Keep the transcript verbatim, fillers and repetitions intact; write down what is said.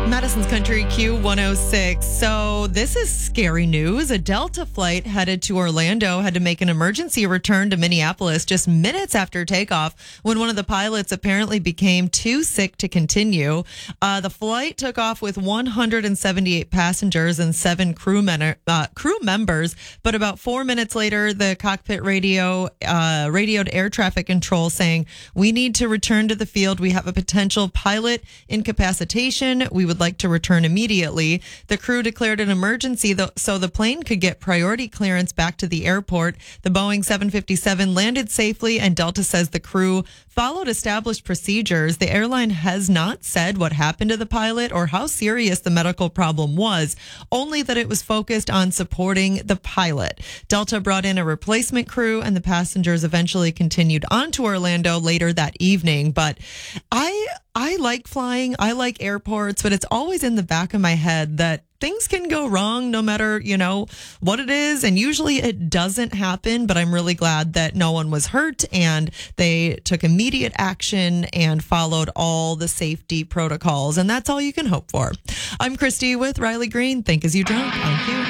Madison's Country Q one oh six. So this is scary news. A Delta flight headed to Orlando had to make an emergency return to Minneapolis just minutes after takeoff when one of the pilots apparently became too sick to continue. Uh, the flight took off with one hundred seventy-eight passengers and seven crew, men- uh, crew members, but about four minutes later, the cockpit radio uh, radioed air traffic control saying, "We need to return to the field. We have a potential pilot incapacitation. We would like to return immediately." The crew declared an emergency though, so the plane could get priority clearance back to the airport. The Boeing seven fifty-seven landed safely, and Delta says the crew followed established procedures. The airline has not said what happened to the pilot or how serious the medical problem was, only that it was focused on supporting the pilot. Delta brought in a replacement crew, and the passengers eventually continued on to Orlando later that evening. But I I like flying. I like airports, but it's always in the back of my head that things can go wrong no matter, you know, what it is. And usually it doesn't happen, but I'm really glad that no one was hurt and they took immediate action and followed all the safety protocols. And that's all you can hope for. I'm Christy with Riley Green. Think as you drunk on Q.